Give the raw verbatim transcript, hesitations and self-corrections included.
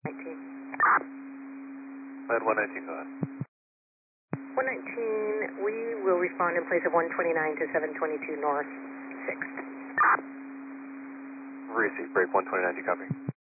nineteen. Med one nineteen, go ahead. one nineteen, we will respond in place of one twenty-nine to seven twenty-two north, sixth. Receive break one twenty-nine, you copy.